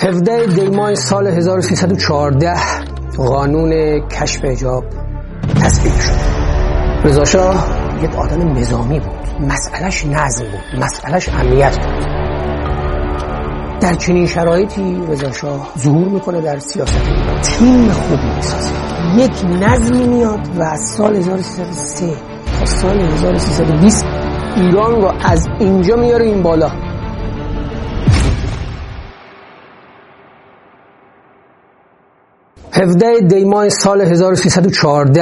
17 دی ماه سال 1314 قانون کشف حجاب تصویب شد. رضا شاه یک آدم نظامی بود، مسئلهش نظم بود، مسئلهش امنیت بود. در چنین شرایطی رضا شاه ظهور میکنه در سیاست ایران، تیم خوبی میسازه، یک نظمی میاد و از سال 1303 تا سال 1320 ایران رو از اینجا میاره این بالا. هفده دی ماه سال 1314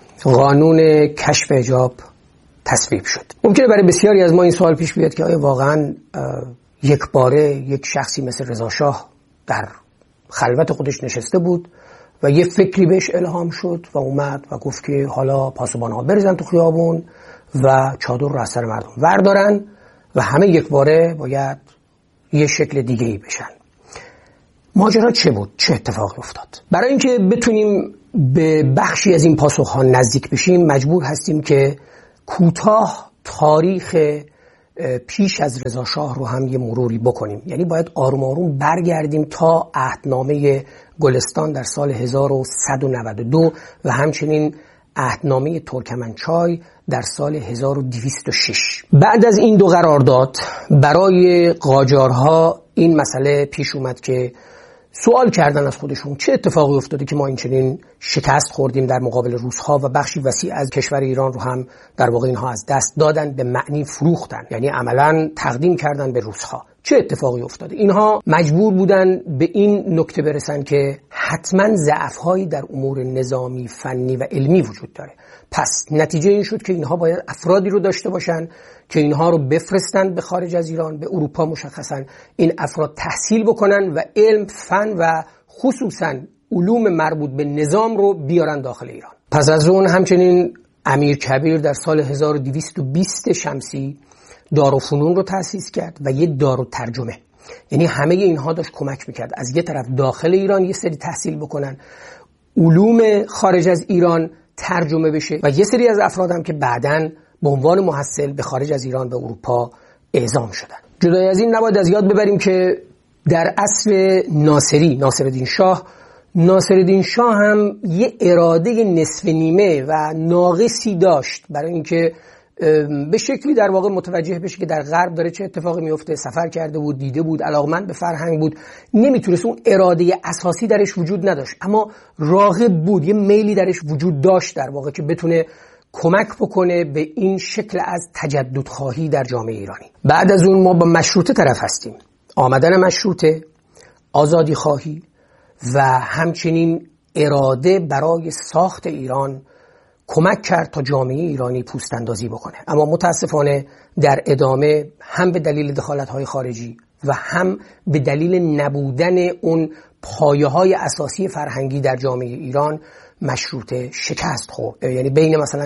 قانون کشف حجاب تصویب شد. ممکنه برای بسیاری از ما این سوال پیش بیاد که آیا واقعا یک باره یک شخصی مثل رضا شاه در خلوت خودش نشسته بود و یه فکری بهش الهام شد و اومد و گفت که حالا پاسبان‌ها بریزن تو خیابون و چادر رو از سر مردم وردارن و همه یک باره باید یه شکل دیگه‌ای بشن. ماجرا چه بود؟ چه اتفاقی افتاد؟ برای اینکه بتونیم به بخشی از این پاسخ‌ها نزدیک بشیم مجبور هستیم که کوتاه تاریخ پیش از رضا شاه رو هم یه مروری بکنیم. یعنی باید آروم آروم برگردیم تا عهدنامه گلستان در سال 1192 و همچنین عهدنامه ترکمنچای در سال 1206. بعد از این دو قرارداد برای قاجارها این مسئله پیش اومد که سوال کردن از خودشون چه اتفاقی افتاده که ما این چنین شکست خوردیم در مقابل روس‌ها و بخشی وسیع از کشور ایران رو هم در واقع اینها از دست دادن، به معنی فروختن، یعنی عملاً تقدیم کردن به روس‌ها. چه اتفاقی افتاده؟ اینها مجبور بودن به این نکته برسن که حتماً ضعف‌هایی در امور نظامی، فنی و علمی وجود داره. پس نتیجه این شد که اینها باید افرادی رو داشته باشن که اینها رو بفرستن به خارج از ایران، به اروپا مشخصاً، این افراد تحصیل بکنن و علم، فن و خصوصاً علوم مربوط به نظام رو بیارن داخل ایران. پس از اون همچنین امیر کبیر در سال 1220 شمسی دارالفنون رو تأسیس کرد و یه دارالترجمه. یعنی همه اینها داشت کمک میکرد از یه طرف داخل ایران یه سری تحصیل بکنن، علوم خارج از ایران ترجمه بشه و یه سری از افراد هم که بعداً به عنوان محصل به خارج از ایران و اروپا اعزام شدن. جدای از این نباید از یاد ببریم که در عصر ناصرالدین شاه هم یه اراده نصف نیمه و ناقصی داشت برای اینکه به شکلی در واقع متوجه بشه که در غرب داره چه اتفاقی میفته. سفر کرده بود، دیده بود، علاقمند به فرهنگ بود، نمیتونست، اون اراده اساسی درش وجود نداشت، اما راغب بود، یه میلی درش وجود داشت در واقع که بتونه کمک بکنه به این شکل از تجدد خواهی در جامعه ایرانی. بعد از اون ما با مشروطه طرف هستیم. آمدن مشروطه، آزادی خواهی و همچنین اراده برای ساخت ایران کمک کرد تا جامعه ایرانی پوست اندازی بکنه. اما متاسفانه در ادامه هم به دلیل دخالت‌های خارجی و هم به دلیل نبودن اون پایه‌های اساسی فرهنگی در جامعه ایران مشروطه شکست خورد. یعنی بین مثلا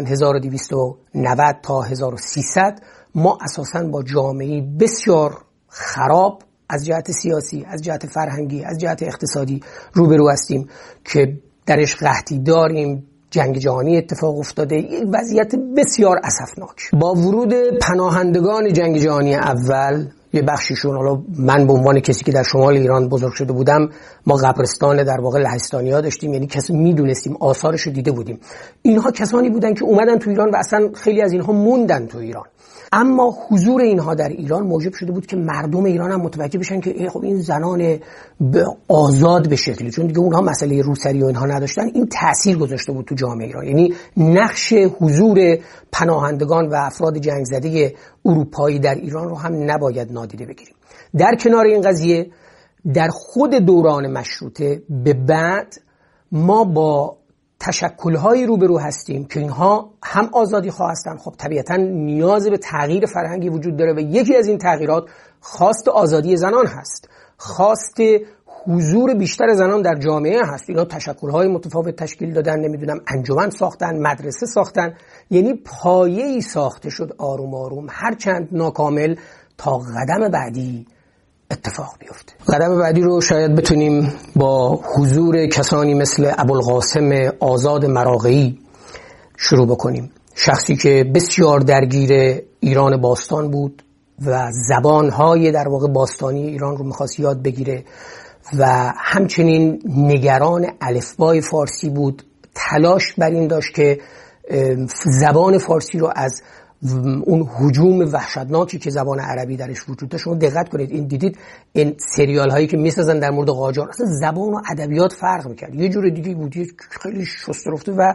1290 تا 1300 ما اساساً با جامعه بسیار خراب از جهت سیاسی، از جهت فرهنگی، از جهت اقتصادی روبرو هستیم که درش قحطی داریم. جنگ جهانی اتفاق افتاده، یک وضعیت بسیار اسفناک. با ورود پناهندگان جنگ جهانی اول، یه بخشیشون، حالا من به عنوان کسی که در شمال ایران بزرگ شده بودم، ما قبرستان در واقع لهستانی‌ها داشتیم، یعنی کسی میدونستیم، آثارش رو دیده بودیم. اینها کسانی بودن که اومدن تو ایران و اصلا خیلی از اینها موندن تو ایران. اما حضور اینها در ایران موجب شده بود که مردم ایران هم متوجه بشن که خب این زنان آزاد به شکلی، چون دیگه اونها مسئله روسری و اینها نداشتن، این تأثیر گذاشته بود تو جامعه ایران. یعنی نقش حضور پناهندگان و افراد جنگ زده اروپایی در ایران رو هم نباید نادیده بگیریم. در کنار این قضیه، در خود دوران مشروطه به بعد ما با تشکل‌هایی روبرو هستیم که اینها هم آزادی خواه هستن. خب طبیعتاً نیاز به تغییر فرهنگی وجود داره و یکی از این تغییرات خواست آزادی زنان هست، خواست حضور بیشتر زنان در جامعه هست. اینا تشکل‌های متفاوت تشکیل دادن، نمیدونم انجمن ساختن، مدرسه ساختن، یعنی پایه‌ای ساخته شد آروم آروم، هرچند ناکامل، تا قدم بعدی اتفاق بیفته. قدم بعدی رو شاید بتونیم با حضور کسانی مثل ابوالقاسم آزاد مراغه‌ای شروع بکنیم. شخصی که بسیار درگیر ایران باستان بود و زبانهای در واقع باستانی ایران رو میخواست یاد بگیره و همچنین نگران الفبای فارسی بود. تلاش بر این داشت که زبان فارسی رو از اون هجوم وحشتناکی که زبان عربی درش وجود داشت. شما دقت کنید، این دیدید این سریال هایی که میسازن در مورد قاجار، اصلا زبان و ادبیات فرق میکرد، یه جور دیگه بود، خیلی شسته رفته و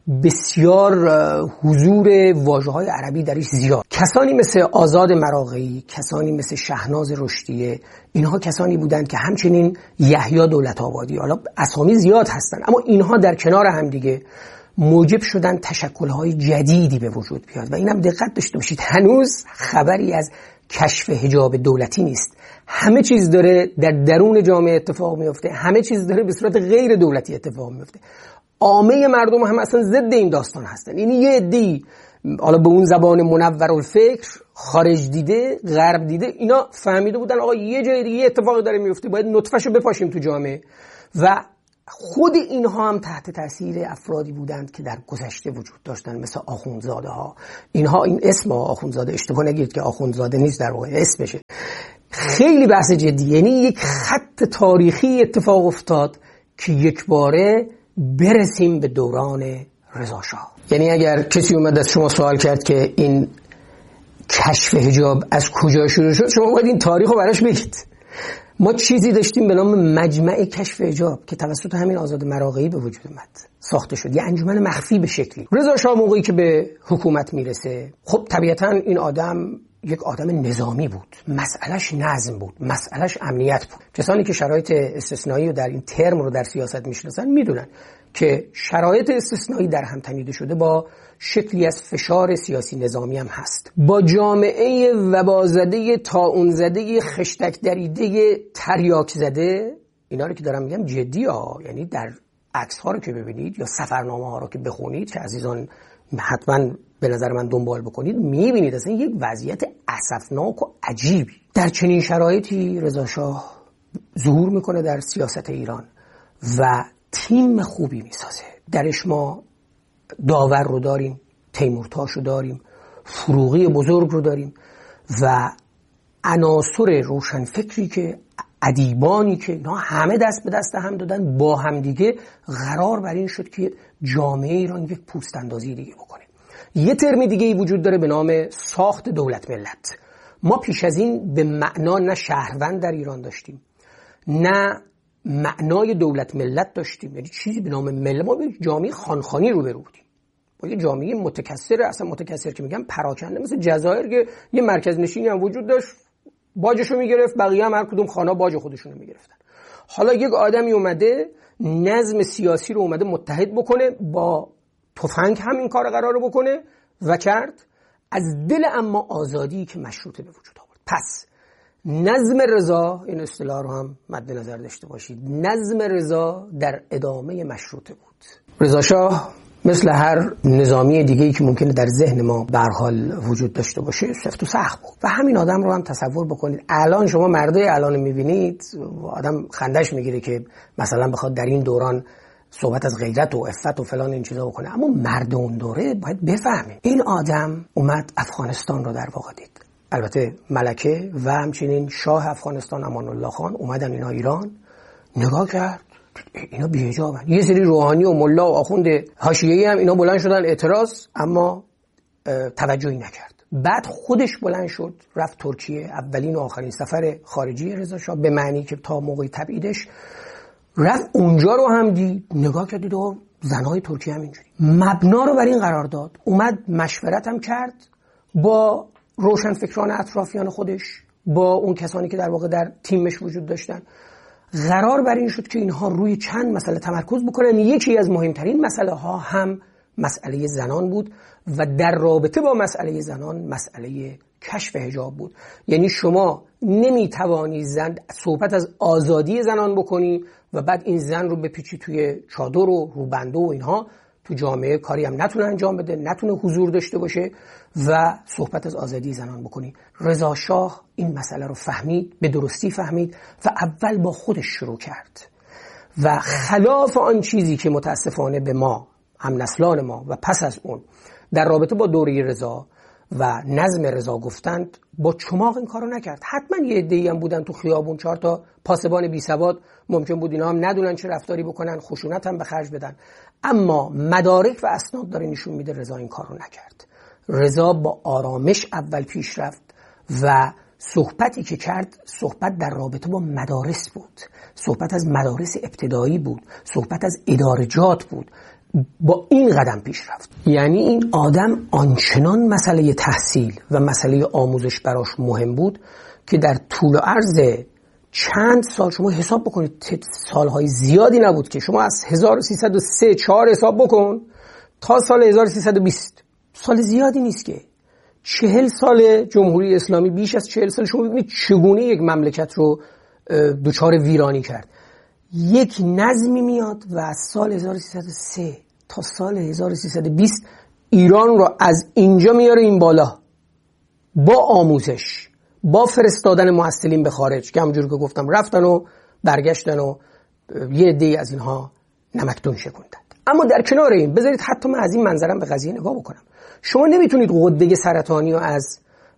بسیار حضور واژه های عربی درش زیاد. کسانی مثل آزاد مراغه‌ای، کسانی مثل شهناز رشدیه، اینها کسانی بودند که همچنین یحیی دولت‌آبادی، حالا اسامی زیاد هستن اما اینها در کنار هم دیگه موجب شدن تشکل‌های جدیدی به وجود بیاد. و اینم دقت داشته باشید، هنوز خبری از کشف حجاب دولتی نیست. همه چیز داره در درون جامعه اتفاق میفته، همه چیز داره به صورت غیر دولتی اتفاق میفته. عامه مردم هم اصلا ضد این داستان هستن. یعنی یه عده‌ای حالا به اون زبان منورالفکر، خارج دیده، غرب دیده، اینا فهمیده بودن آقا یه جای دیگه اتفاقی داره میفته، باید نطفه‌شو بپاشیم تو جامعه. و خود اینها هم تحت تاثیر افرادی بودند که در گذشته وجود داشتن، مثل آخوندزاده ها. اینها، این اسم آخوندزاده اشتباه نگیرید که آخوندزاده نیست، در واقع اسمشه. خیلی بحث جدی، یعنی یک خط تاریخی اتفاق افتاد که یک باره برسیم به دوران رضا شاه. یعنی اگر کسی اومد از شما سوال کرد که این کشف حجاب از کجا شروع شد، شما باید این تاریخ رو براش بگید. ما چیزی داشتیم به نام مجمع کشف حجاب که توسط همین آزاد مراغه‌ای به وجود اومد، ساخته شد، یه انجمن مخفی به شکلی. رضا شاه موقعی که به حکومت میرسه، خب طبیعتاً این آدم یک آدم نظامی بود، مسئلهش نظم بود، مسئلهش امنیت بود. کسانی که شرایط استثنایی رو در این ترم رو در سیاست میشناسن میدونن که شرایط استثنایی در هم تنیده شده با شکلی از فشار سیاسی نظامی هم هست. با جامعه وبازده، طاعون زده، خشتک دریده، تریاک زده، اینا رو که دارم میگم جدی ها، یعنی در عکس ها رو که ببینید یا سفرنامه ها رو که بخونید که عزیزان حتما به نظر من دنبال بکنید، میبینید اصلا یک وضعیت اسفناک و عجیبی. در چنین شرایطی رضا شاه ظهور میکنه در سیاست ایران و تیم خوبی میسازه. درش ما داور رو داریم، تیمورتاش رو داریم، فروغی بزرگ رو داریم و عناصر روشنفکری که ادیبانی که اینا همه دست به دست هم دادن، با هم دیگه قرار بر این شد که جامعه ایران یک پوست اندازی دیگه بکنه. یه ترم دیگه ای وجود داره به نام ساخت دولت ملت. ما پیش از این به معنا نه شهروند در ایران داشتیم، نه معنای دولت ملت داشتیم، یعنی چیزی به نام ملت. ما به جامعه خانخانی روبرو بودیم، با یه جامعه متکثر، اصلا متکثر که میگم پراکنده، مثل جزایر که یه مرکز نشینی هم وجود داشت، باجشو میگرفت، بقیه هم هر کدوم خانه باج خودشونو میگرفتن. حالا یک آدمی اومده نظم سیاسی رو اومده متحد بکنه، با تفنگ هم این کار قراره بکنه و کرد، از دل اما آزادی که مشروطه به وجود آورد. پس نظم رضا، این اصطلاح رو هم مد نظر داشته باشید، نظم رضا در ادامه مشروطه بود. رضا شاه مثل هر نظامی دیگه‌ای که ممکنه در ذهن ما به هر حال وجود داشته باشه، سفت و سخت بود و همین آدم رو هم تصور بکنید. الان شما مردای الان می‌بینید، آدم خندش میگیره که مثلا بخواد در این دوران صحبت از غیرت و عفت و فلان این چیزا بکنه، اما مرد اون دوره باید بفهمید این آدم اومد افغانستان رو در واقع دید. البته ملکه و همچنین شاه افغانستان امان الله خان اومدن اینا ایران، نگاه کرد اینا بی‌حجابن. یه سری روحانی و ملا و آخوند حاشیه‌ای هم اینا بلند شدن اعتراض، اما توجهی نکرد. بعد خودش بلند شد رفت ترکیه، اولین و آخرین سفر خارجی رضا شاه به معنی که تا موقع تبعیدش رفت اونجا رو هم دید، نگاه کرد و زنهای ترکیه هم اینجوری. مبنا رو بر این قرار داد، اومد مشورت هم کرد با روشنفکران اطرافیان خودش، با اون کسانی که در واقع در تیمش وجود داشتن. قرار بر این شد که اینها روی چند مسئله تمرکز بکنن. یکی از مهمترین مسئله ها هم مسئله زنان بود و در رابطه با مسئله زنان مسئله کشف حجاب بود. یعنی شما نمیتوانی زن صحبت از آزادی زنان بکنی و بعد این زن رو بپیچی توی چادر و روبنده و اینها، تو جامعه کاری هم نتونه انجام بده، نتونه حضور داشته باشه و صحبت از آزادی زنان بکنی. رضا شاه این مسئله رو فهمید، به درستی فهمید و اول با خودش شروع کرد و خلاف آن چیزی که متاسفانه به ما، هم نسلان ما و پس از اون در رابطه با دوره رضا و نظم رضا گفتند، با چماق این کارو نکرد. حتما یه عده‌ای هم بودن تو خیابون، 4 تا پاسبان بی سواد ممکن بود اینا هم ندونن چه رفتاری بکنن، خشونت هم به خرج بدن. اما مدارک و اسناد داره نشون میده رضا این کارو نکرد. رضا با آرامش اول پیش رفت و صحبتی که کرد صحبت در رابطه با مدارس بود، صحبت از مدارس ابتدایی بود، صحبت از ادارجات بود. با این قدم پیش رفت. یعنی این آدم آنچنان مسئله تحصیل و مسئله آموزش براش مهم بود که در طول و عرض چند سال، شما حساب بکنید، سالهای زیادی نبود که شما از 1303 4 حساب بکن تا سال 1320، سال زیادی نیست که 40 سال جمهوری اسلامی، بیش از 40 سال. شما ببینید چگونه یک مملکت رو دچار ویرانی کرد. یک نظمی میاد و از سال 1303 تا سال 1320 ایران رو از اینجا میاره این بالا، با آموزش، با فرستادن محصلین به خارج که همونجور که گفتم رفتن و برگشتن و یه عده‌ای از اینها نمکدون شکوندن. اما در کنار این بذارید حتی من از این منظرم به قضیه نگاه بکنم. شما نمیتونید غده سرطانی رو از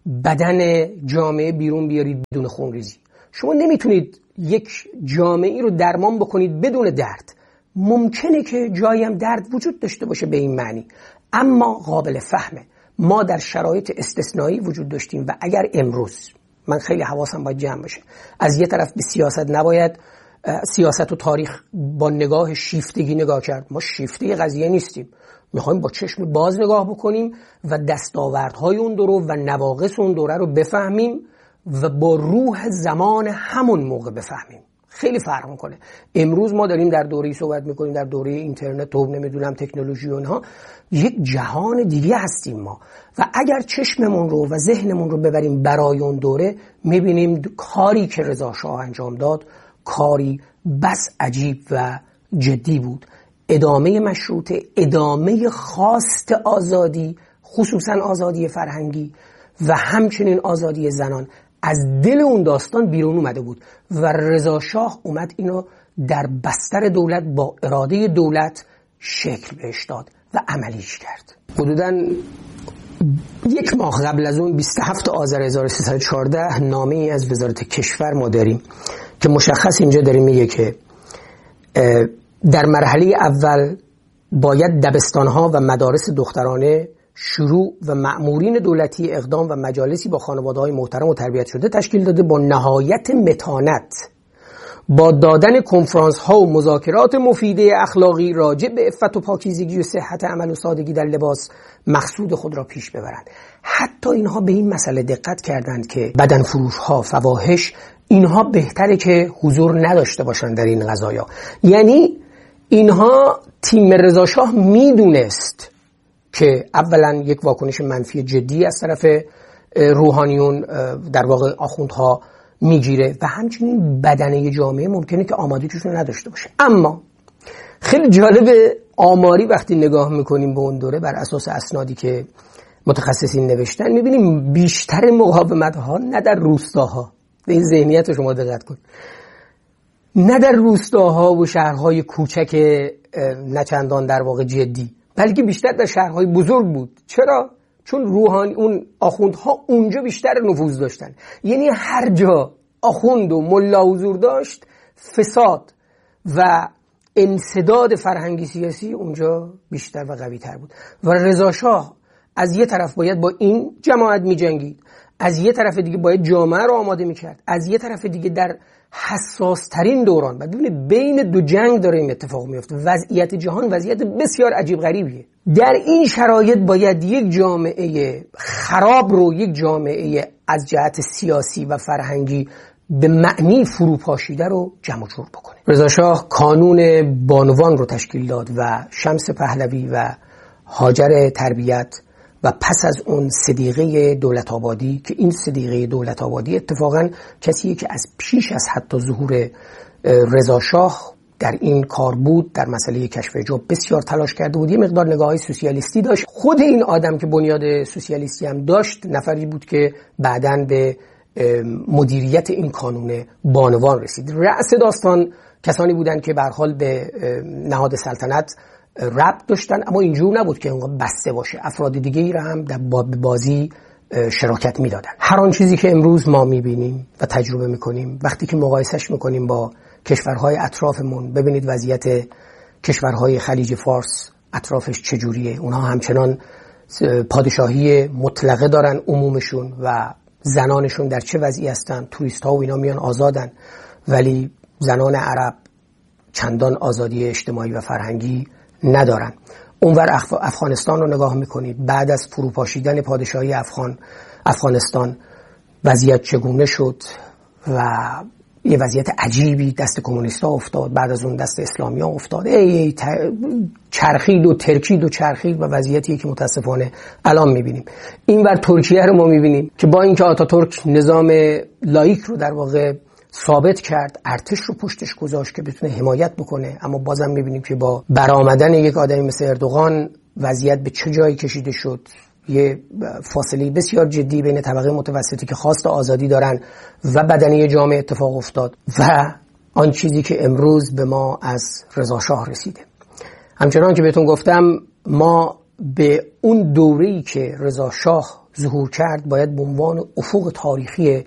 بدن جامعه بیرون بیارید بدون خونریزی. شما نمیتونید یک جامعه رو درمان بکنید بدون درد. ممکنه که جایی هم درد وجود داشته باشه به این معنی، اما قابل فهمه. ما در شرایط استثنایی وجود داشتیم و اگر امروز، من خیلی حواسم باید جمع باشه، از یه طرف به سیاست نباید سیاست و تاریخ با نگاه شیفتگی نگاه کرد. ما شیفته قضیه نیستیم، میخوایم با چشم باز نگاه بکنیم و دستاوردهای اون دوره و نواقص اون دوره رو بفهمیم و با روح زمان همون موقع بفهمیم. خیلی فرق میکنه. امروز ما داریم در دوره‌ای صحبت میکنیم، در دوره اینترنت و نمیدونم تکنولوژی و اونها، یک جهان دیگه هستیم ما و اگر چشممون رو و ذهنمون رو ببریم برای اون دوره، میبینیم کاری که رضا شاه انجام داد کاری بس عجیب و جدی بود. ادامه مشروطه، ادامه خواست آزادی، خصوصا آزادی فرهنگی و همچنین آزادی زنان از دل اون داستان بیرون اومده بود و رضا شاه اومد اینو در بستر دولت با اراده دولت شکل بهش داد و عملیش کرد. حدوداً 1 ماه قبل از اون 27 آذر 1314 نامه ای از وزارت کشور ما داریم که مشخص اینجا داریم میگه که در مرحله اول باید دبستان‌ها و مدارس دخترانه شروع و مأمورین دولتی اقدام و مجالسی با خانواده‌های محترم و تربیت شده تشکیل داده با نهایت متانت، با دادن کنفرانس‌ها و مذاکرات مفیده اخلاقی راجع به عفت و پاکیزگی و صحت عمل و سادگی در لباس مقصود خود را پیش ببرند. حتی اینها به این مسئله دقت کردند که بدن فروش‌ها، فواحش، اینها بهتره که حضور نداشته باشند در این قضایا. یعنی اینها تیم رضا شاه میدونست که اولا یک واکنش منفی جدی از طرف روحانیون در واقع آخوندها میگیره و همچنین بدنه جامعه ممکنه که آماده توشون نداشته باشه. اما خیلی جالب آماری وقتی نگاه میکنیم به اون دوره بر اساس اسنادی که متخصصین نوشتن، میبینیم بیشتر مقاومت ها نه در روستاها، به این ذهنیت شما دقت کنید، نه در روستاها و شهرهای کوچک نچندان در واقع جدی، بلکه بیشتر در شهرهای بزرگ بود. چرا؟ چون روحانی اون آخوندها اونجا بیشتر نفوذ داشتن. یعنی هر جا آخوند و ملا حضور داشت، فساد و انسداد فرهنگی سیاسی اونجا بیشتر و قوی تر بود و رضا شاه از یه طرف باید با این جماعت می جنگید، از یه طرف دیگه باید جامعه رو آماده می کرد، از یه طرف دیگه در حساس ترین دوران، بعد ببینید بین دو جنگ داره این اتفاق میفته، وضعیت جهان وضعیت بسیار عجیب غریبیه. در این شرایط باید یک جامعه خراب رو، یک جامعه از جهت سیاسی و فرهنگی به معنی فروپاشیده رو جمع جور بکنه. رضا شاه کانون بانوان رو تشکیل داد و شمس پهلوی و هاجر تربیت و پس از اون صدیقه دولت آبادی، که این صدیقه دولت آبادی اتفاقا کسیه که از پیش از حتی ظهور رضا شاه در این کار بود، در مسئله کشف حجاب بسیار تلاش کرده بود، یه مقدار نگاه‌های سوسیالیستی داشت. خود این آدم که بنیاد سوسیالیستی هم داشت نفری بود که بعداً به مدیریت این کانون بانوان رسید. رأس داستان کسانی بودند که به هر حال به نهاد سلطنت ربط داشتن، اما اینجور نبود که اونها بسته باشه. افراد دیگه ای را هم در بازی شراکت میدادن. هر آن چیزی که امروز ما میبینیم و تجربه میکنیم وقتی که مقایسش میکنیم با کشورهای اطرافمون، ببینید وضعیت کشورهای خلیج فارس اطرافش چجوریه. اونها همچنان پادشاهی مطلقه دارن عمومشون و زنانشون در چه وضعی هستن، توریست ها و اینا میان آزادن، ولی زنان عرب چندان آزادی اجتماعی و فرهنگی ندارن. اونور افغانستان رو نگاه میکنید، بعد از فروپاشیدن پادشاهی افغانستان وضعیت چگونه شد و یه وضعیت عجیبی دست کمونیستا افتاد، بعد از اون دست اسلامی ها افتاد، چرخید و ترکید و چرخید و وضعیتی که متاسفانه الان میبینیم. اینور ترکیه رو ما میبینیم که با اینکه آتاتورک نظام لاییک رو در واقع ثابت کرد، ارتش رو پشتش گذاشت که بتونه حمایت بکنه، اما بازم میبینیم که با برآمدن یک آدمی مثل اردوغان وضعیت به چه جایی کشیده شد. یه فاصله بسیار جدی بین طبقه متوسطی که خواست آزادی دارن و بدنه جامعه اتفاق افتاد و آن چیزی که امروز به ما از رضا شاه رسیده. همچنان که بهتون گفتم ما به اون دوره‌ای که رضا شاه ظهور کرد باید به عنوان افق تاریخی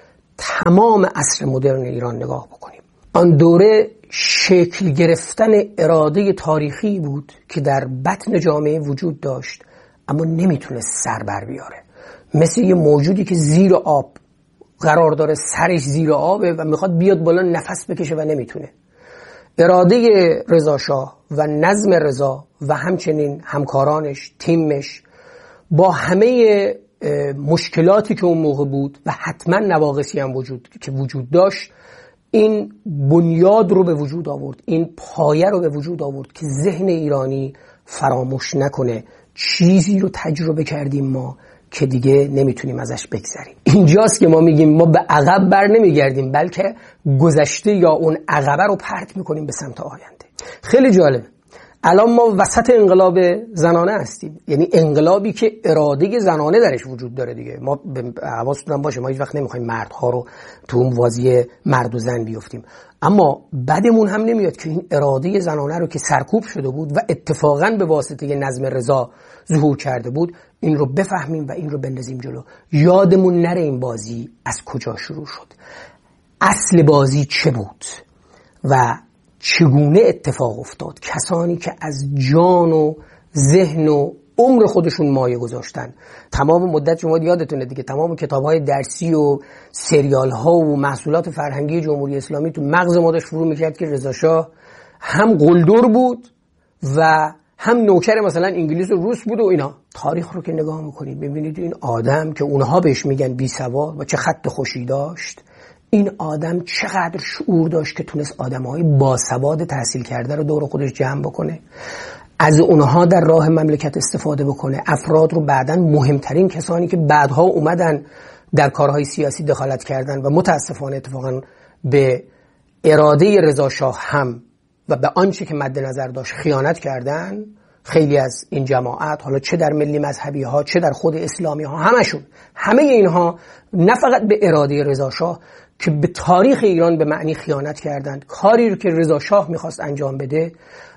تمام عصر مدرن ایران نگاه بکنیم. آن دوره شکل گرفتن اراده تاریخی بود که در بطن جامعه وجود داشت اما نمیتونه سر بر بیاره، مثل یه موجودی که زیر آب قرار داره، سرش زیر آبه و میخواد بیاد بالا نفس بکشه و نمیتونه. اراده رضا شاه و نظم رضا و همچنین همکارانش، تیمش، با همه مشکلاتی که اون موقع بود و حتما نواقصی هم وجود داشت، این بنیاد رو به وجود آورد، این پایه رو به وجود آورد که ذهن ایرانی فراموش نکنه چیزی رو تجربه کردیم ما که دیگه نمیتونیم ازش بگذریم. اینجاست که ما میگیم ما به عقب بر نمیگردیم، بلکه گذشته یا اون عقبه رو پرت میکنیم به سمت آینده. خیلی جالب. الان ما وسط انقلاب زنانه هستیم، یعنی انقلابی که اراده زنانه درش وجود داره دیگه. ما حواستون باشه ما هیچ وقت نمیخوایم مردها رو تو اون بازی مرد و زن بیفتیم، اما بدمون هم نمیاد که این اراده زنانه رو که سرکوب شده بود و اتفاقا به واسطه نظم رضا ظهور کرده بود این رو بفهمیم و این رو بندازیم جلو. یادمون نره این بازی از کجا شروع شد، اصل بازی چه بود و چگونه اتفاق افتاد. کسانی که از جان و ذهن و عمر خودشون مایه گذاشتن. تمام مدت شما یادتونه دیگه، تمام کتاب‌های درسی و سریال‌ها و محصولات فرهنگی جمهوری اسلامی تو مغز ما داشت فرو می‌کرد که رضا شاه هم قلدر بود و هم نوکر مثلا انگلیس و روس بود و اینا. تاریخ رو که نگاه می‌کنید ببینید این آدم که اونها بهش میگن بی سواد و چه خط خوشی داشت، این آدم چقدر شعور داشت که تونست آدم‌های باسواد تحصیل کرده رو دور خودش جمع بکنه، از اونها در راه مملکت استفاده بکنه. افراد رو بعداً مهمترین کسانی که بعدها اومدن در کارهای سیاسی دخالت کردن و متاسفانه اتفاقاً به اراده رضا شاه هم و به آنچه که مد نظر داشت خیانت کردن. خیلی از این جماعت، حالا چه در ملی مذهبی ها چه در خود اسلامی ها، همه اینها نه فقط به اراده رضا شاه که به تاریخ ایران به معنی خیانت کردند، کاری رو که رضا شاه میخواست انجام بده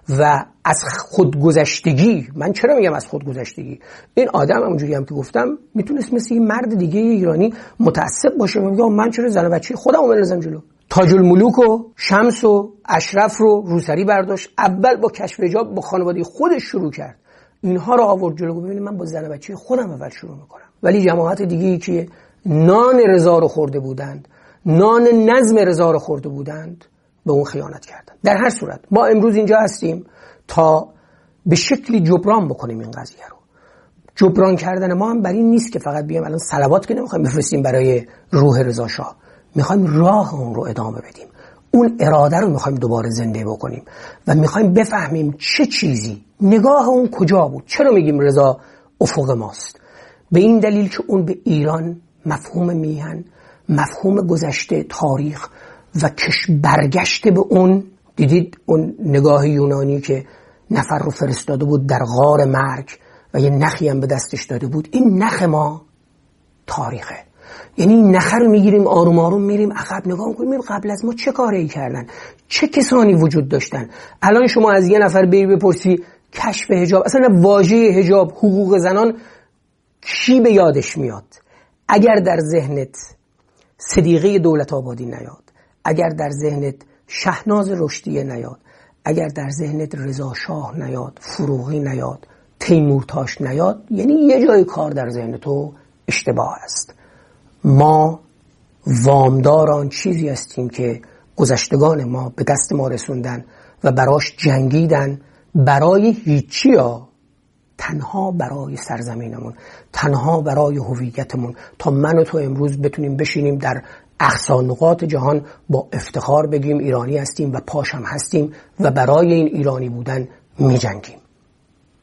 و از خودگذشتگی. من چرا میگم از خودگذشتگی؟ این آدم همونجوری هم که گفتم میتونست مثل یه مرد دیگه ایرانی متعصب باشه و میگه من چرا زن و بچه خودمو بندازم جلو. تاج الملوک و شمس و اشرف رو روسری برداشت، اول با کشف حجاب با خانواده خودش شروع کرد، اینها رو آورد جلو. ببینید من با زن و بچه خودم اول شروع میکنم. ولی جماعت دیگه‌ای که نان رضا رو خورده بودند، نان نظم رضا رو خورده بودند، به اون خیانت کردند. در هر صورت ما امروز اینجا هستیم تا به شکلی جبران بکنیم این قضیه رو. جبران کردن ما هم بر این نیست که فقط بیایم الان صلوات که نمیخوایم بفرستیم برای روح رضا شاه، میخوایم راه اون رو ادامه بدیم، اون اراده رو میخوایم دوباره زنده بکنیم و میخوایم بفهمیم چه چیزی، نگاه اون کجا بود. چرا میگیم رضا افق ماست؟ به این دلیل که اون به ایران مفهوم میهن، مفهوم گذشته، تاریخ و برگشته به اون. دیدید اون نگاه یونانی که نفر رو فرستاده بود در غار مرگ و یه نخی هم به دستش داده بود. این نخ ما تاریخه، یعنی این نخ رو میگیریم آروم آروم میریم عقب نگاه میکنیم قبل از ما چه کاری کردن، چه کسانی وجود داشتن. الان شما از یه نفر بری بپرسی کشف حجاب، اصلا واژه حجاب، حقوق زنان کی به یادش میاد اگر در ذهنت صدیقه دولت آبادی نیاد، اگر در ذهنت شهناز رشدیه نیاد، اگر در ذهنت رضا شاه نیاد، فروغی نیاد، تیمورتاش نیاد، یعنی یه جای کار در ذهن تو اشتباه است. ما وامدار آن چیزی هستیم که گذشتگان ما به دست ما رسوندن و براش جنگیدن، برای هیچی ها، تنها برای سرزمینمون، تنها برای هویتمون، تا من و تو امروز بتونیم بشینیم در اقصی نقاط جهان با افتخار بگیم ایرانی هستیم و پاشم هستیم و برای این ایرانی بودن می جنگیم.